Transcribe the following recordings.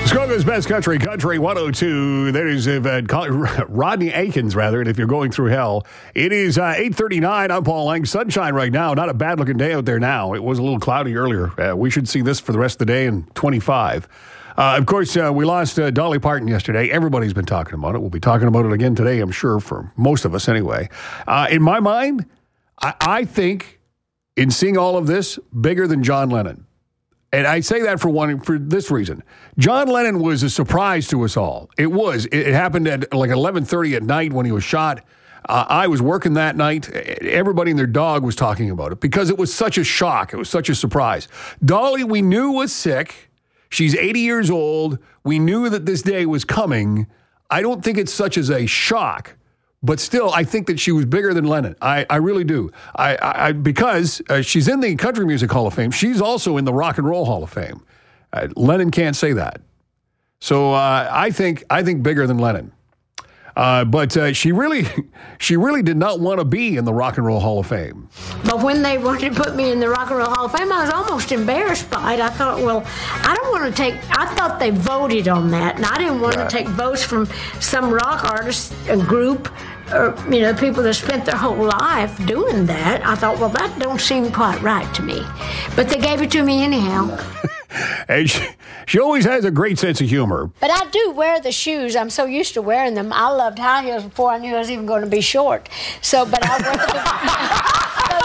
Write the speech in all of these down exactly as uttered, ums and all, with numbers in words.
Chicago's Best Country, Country one oh two. There is uh, Rodney Aikens, rather, and if you're going through hell. It is uh, eight thirty-nine. I'm Paul Lang. Sunshine right now. Not a bad-looking day out there now. It was a little cloudy earlier. Uh, we should see this for the rest of the day in twenty-five. Uh, of course, uh, we lost uh, Dolly Parton yesterday. Everybody's been talking about it. We'll be talking about it again today, I'm sure, for most of us anyway. Uh, in my mind, I, I think, in seeing all of this, bigger than John Lennon. And I say that for one, for this reason. John Lennon was a surprise to us all. It was. It, it happened at like eleven thirty at night when he was shot. Uh, I was working that night. Everybody and their dog was talking about it because it was such a shock. It was such a surprise. Dolly, we knew was sick. She's eighty years old. We knew that this day was coming. I don't think it's such as a shock. But still, I think that she was bigger than Lennon. I, I really do. I, I because uh, she's in the Country Music Hall of Fame. She's also in the Rock and Roll Hall of Fame. Uh, Lennon can't say that. So uh, I think I think bigger than Lennon. Uh, but uh, she really, she really did not want to be in the Rock and Roll Hall of Fame. But when they wanted to put me in the Rock and Roll Hall of Fame, I was almost embarrassed by it. I thought, well, I don't want to take. I thought they voted on that, and I didn't want right. to take votes from some rock artist a group. Or, you know, people that spent their whole life doing that. I thought, well, that don't seem quite right to me. But they gave it to me anyhow. And she, she always has a great sense of humor. But I do wear the shoes. I'm so used to wearing them. I loved high heels before I knew I was even going to be short. So, but I wear them.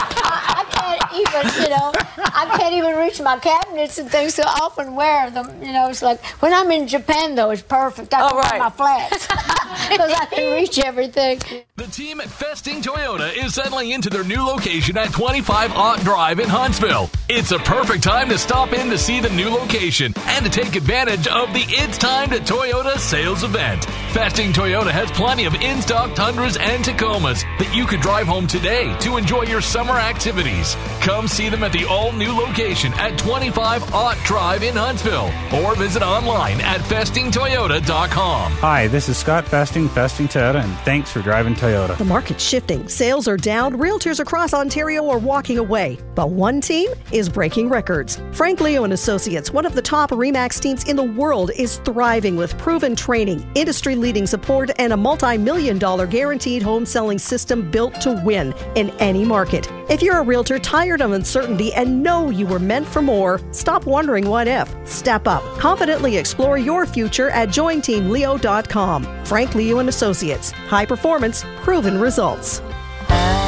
I can't even, you know, I can't even reach my cabinets and things, so I often wear them. You know, it's like, when I'm in Japan, though, it's perfect. I can oh, right. wear my flats because I can reach everything. The team at Festing Toyota is settling into their new location at twenty-five Ott Drive in Huntsville. It's a perfect time to stop in to see the new location and to take advantage of the It's Time to Toyota sales event. Festing Toyota has plenty of in-stock Tundras and Tacomas that you could drive home today to enjoy your summer activities. Come see them at the all-new location at twenty-five Ott Drive in Huntsville or visit online at festing toyota dot com. Hi, this is Scott Festing, Festing Toyota, and thanks for driving Toyota. The market's shifting. Sales are down. Realtors across Ontario are walking away. But one team is breaking records. Frank Leo and Associates, one of the top RE/MAX teams in the world, is thriving with proven training, industry-leading support, and a multi-million dollar guaranteed home selling system built to win in any market. If you're a realtor tired of uncertainty and know you were meant for more, stop wondering what if. Step up. Confidently explore your future at join team leo dot com. Frank Leo and Associates. High performance, proven results.